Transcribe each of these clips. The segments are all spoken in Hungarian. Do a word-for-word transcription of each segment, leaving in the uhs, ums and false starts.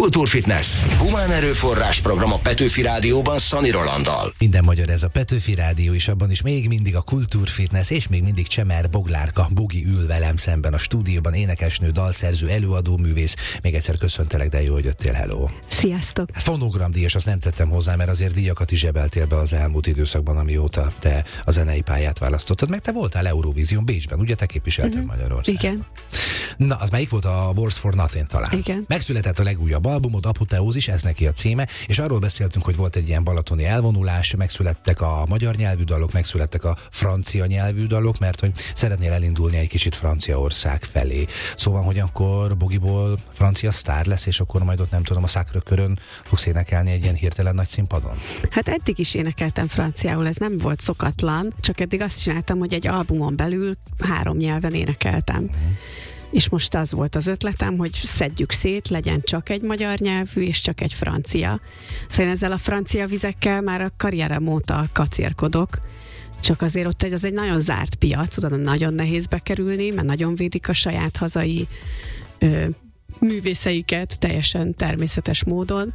Kultúrfitness. Humán erőforrás program a Petőfi Rádióban Szani Rolanddal. Minden magyar ez a Petőfi Rádió, és abban is még mindig a Kultúrfitness, és még mindig Csemer Boglárka Bogi ül velem szemben a stúdióban, énekesnő, dalszerző, előadó, művész. Még egyszer köszöntelek, de jó, hogy jöttél, hello. Sziasztok! Fonogramdíjas, azt nem tettem hozzá, mert azért díjakat is zsebeltél be az elmúlt időszakban, amióta te a zenei pályát választottad, meg te voltál Eurovízión Bécsben, ugye te képviselted uh-huh. Magyarországot. Igen. Na, az melyik volt? A Wars for Nothing talán. Igen. Megszületett a legújabb albumod, Apoteózis, ez neki a címe, és arról beszéltünk, hogy volt egy ilyen balatoni elvonulás, megszülettek a magyar nyelvű dalok, megszülettek a francia nyelvű dalok, mert hogy szeretnél elindulni egy kicsit Franciaország felé. Szóval, hogy akkor Bogiból francia sztár lesz, és akkor majd ott nem tudom, a Sacré-Cœurön fogsz énekelni egy ilyen hirtelen nagy színpadon? Hát eddig is énekeltem franciául, ez nem volt szokatlan, csak eddig azt csináltam, hogy egy albumon belül három nyelven énekeltem. Hmm. És most az volt az ötletem, hogy szedjük szét, legyen csak egy magyar nyelvű, és csak egy francia. Szóval ezzel a francia vizekkel már a karrierem óta kacérkodok, csak azért ott egy, az egy nagyon zárt piac, oda nagyon nehéz bekerülni, mert nagyon védik a saját hazai ö, művészeiket teljesen természetes módon.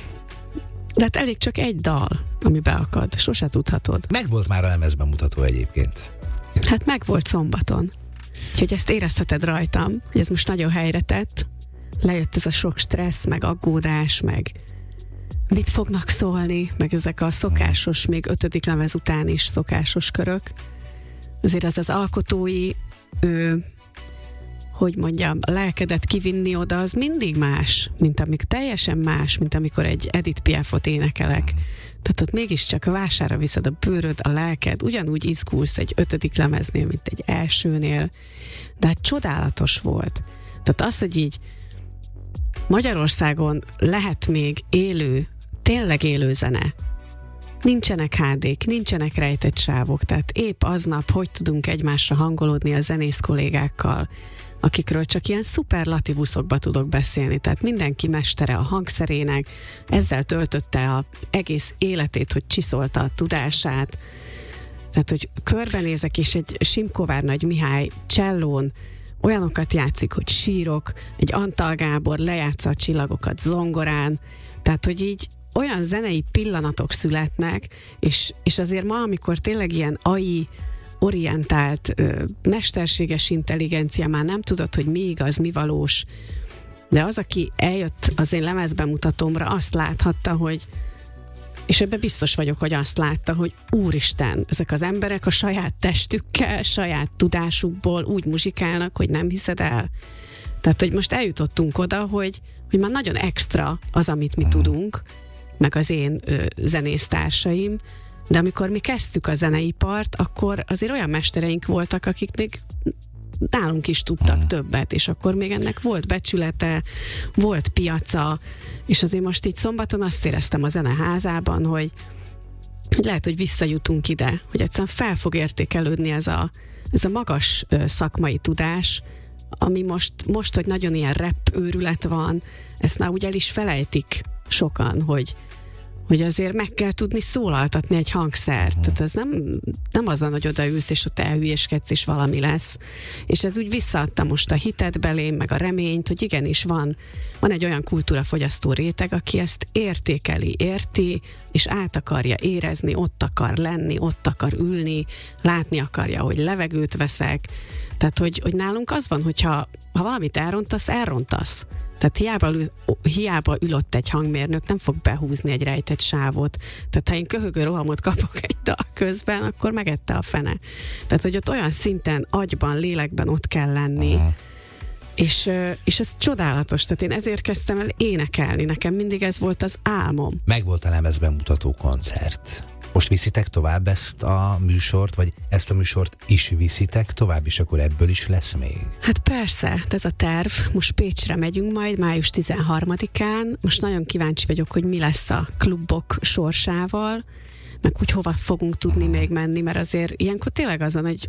De hát elég csak egy dal, ami beakad, sose tudhatod. Megvolt már a lemezbemutató egyébként? Hát megvolt szombaton. Úgyhogy ezt érezheted rajtam, hogy ez most nagyon helyre tett. Lejött ez a sok stressz, meg aggódás, meg mit fognak szólni, meg ezek a szokásos, még ötödik lemez után is szokásos körök. Azért az az alkotói, ő, hogy mondjam, a lelkedet kivinni oda, az mindig más, mint amikor teljesen más, mint amikor egy Edith Piafot énekelek. Tehát ott mégiscsak vására viszed a bőröd, a lelked, ugyanúgy izgulsz egy ötödik lemeznél, mint egy elsőnél, de hát csodálatos volt. Tehát az, hogy így Magyarországon lehet még élő, tényleg élő zene, nincsenek há dék, nincsenek rejtett sávok, tehát épp aznap hogy tudunk egymásra hangolódni a zenész kollégákkal, akikről csak ilyen szuperlatívuszokba tudok beszélni, tehát mindenki mestere a hangszerének, ezzel töltötte az egész életét, hogy csiszolta a tudását, tehát hogy körbenézek, és egy Simkovár Nagy Mihály csellón olyanokat játszik, hogy sírok, egy Antal Gábor lejátsza a csillagokat zongorán, tehát hogy így olyan zenei pillanatok születnek, és, és azért ma, amikor tényleg ilyen á i orientált, ö, mesterséges intelligencia, már nem tudod, hogy mi igaz, mi valós, de az, aki eljött az én lemezbemutatómra, azt láthatta, hogy, és ebben biztos vagyok, hogy azt látta, hogy úristen, ezek az emberek a saját testükkel, saját tudásukból úgy muzsikálnak, hogy nem hiszed el. Tehát, hogy most eljutottunk oda, hogy, hogy már nagyon extra az, amit mi tudunk, meg az én ö, zenésztársaim, de amikor mi kezdtük a zeneipart, akkor azért olyan mestereink voltak, akik még nálunk is tudtak hmm. többet, és akkor még ennek volt becsülete, volt piaca, és azért most így szombaton azt éreztem a zeneházában, hogy, hogy lehet, hogy visszajutunk ide, hogy egyszerűen fel fog értékelődni ez a, ez a magas ö, szakmai tudás, ami most, most, hogy nagyon ilyen rap őrület van, ezt már úgy el is felejtik sokan, hogy hogy azért meg kell tudni szólaltatni egy hangszert. Tehát ez nem, nem azon, hogy odaülsz, és ott elhülyéskedsz, és valami lesz. És ez úgy visszaadta most a hitet belém, meg a reményt, hogy igenis van, van egy olyan kultúrafogyasztó réteg, aki ezt értékeli, érti, és át akarja érezni, ott akar lenni, ott akar ülni, látni akarja, hogy levegőt veszek. Tehát, hogy, hogy nálunk az van, hogyha ha valamit elrontasz, elrontasz. Tehát hiába, hiába ülött egy hangmérnök, nem fog behúzni egy rejtett sávot. Tehát ha én köhögő rohamot kapok egy dal közben, akkor megette a fene. Tehát, hogy ott olyan szinten, agyban, lélekben ott kell lenni. Aha. És, és ez csodálatos. Tehát én ezért kezdtem el énekelni. Nekem mindig ez volt az álmom. Megvolt a lemezbemutató koncert. Most viszitek tovább ezt a műsort, vagy ezt a műsort is viszitek tovább, és akkor ebből is lesz még? Hát persze, ez a terv. Most Pécsre megyünk majd, május tizenharmadikán. Most nagyon kíváncsi vagyok, hogy mi lesz a klubok sorsával, meg úgy hova fogunk tudni még menni, mert azért ilyenkor tényleg azon, hogy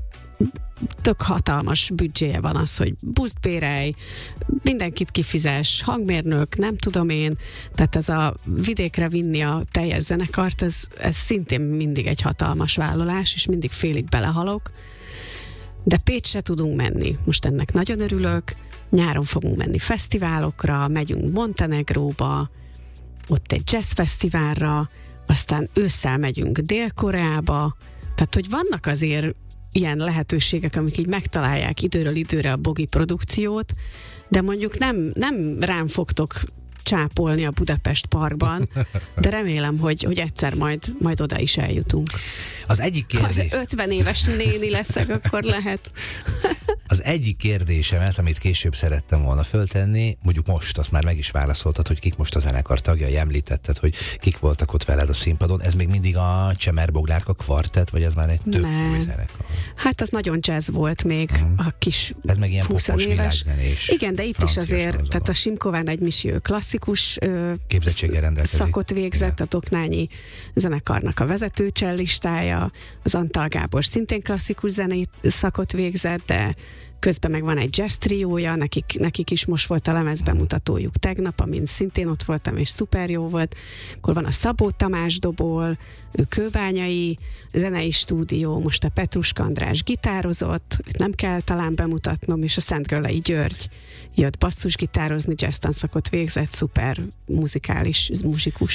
tök hatalmas büdzséje van az, hogy buszt bérelj, mindenkit kifizes, hangmérnök, nem tudom én, tehát ez a vidékre vinni a teljes zenekart, ez, ez szintén mindig egy hatalmas vállalás, és mindig félig belehalok. De Pécsre tudunk menni. Most ennek nagyon örülök. Nyáron fogunk menni fesztiválokra, megyünk Montenegróba, ott egy jazzfesztiválra, aztán ősszel megyünk Dél-Koreába. Tehát, hogy vannak azért ilyen lehetőségek, amik így megtalálják időről időre a bogi produkciót, de mondjuk nem, nem rám fogtok csápolni a Budapest Parkban, de remélem, hogy, hogy egyszer majd, majd oda is eljutunk. Az egyik kérdés... Ha ötven éves néni leszek, akkor lehet. Az egyik kérdésemet, amit később szerettem volna föltenni, mondjuk most, azt már meg is válaszoltad, hogy kik most a zenekar tagjai, említetted, hogy kik voltak ott veled a színpadon. Ez még mindig a Csemer Boglárka kvartett, vagy ez már egy több új zenekar? Hát az nagyon jazz volt még, hmm. a kis ez meg ilyen popos világzenés. Igen, de itt is azért, sorozó. Tehát a Simkován egy Misi klasszikus képzettséggel rendelkezik. Szakot végzett, igen. A Toknányi zenekarnak a vezető cellistája, az Antal Gábor szintén klasszikus zenét szakot végzett, de közben meg van egy jazz triója, nekik, nekik is most volt a lemezbemutatójuk tegnap, amin szintén ott voltam, és szuper jó volt. Akkor van a Szabó Tamás dobol, ő kőbányai zenei stúdió, most a Petruska András gitározott, őt nem kell talán bemutatnom, és a Szentgöllei György jött basszusgitározni, jazz tanszakot végzett, szuper muzikális muzsikus.